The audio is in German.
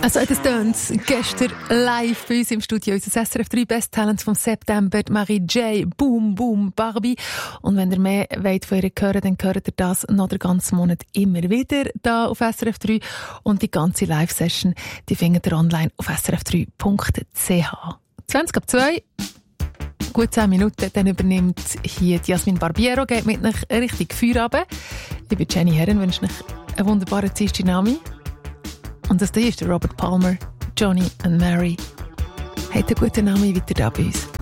Also das tönt gestern live bei uns im Studio, unser SRF 3 Best Talents vom September, Marie J, Boom Boom Barbie. Und wenn ihr mehr wollt von ihr hören, dann hört ihr das noch den ganzen Monat immer wieder da auf SRF 3. Und die ganze Live-Session, die findet ihr online auf srf3.ch. 20 ab 2, gut 10 Minuten, dann übernimmt hier Jasmin Barbiero, geht mit euch richtig Feuer runter. Ich bin Jenny Herren, wünsche euch einen wunderbaren Dienstagnami. Und das hier ist der Robert Palmer, Johnny and Mary. Habt einen guten Namen weiter da bei uns.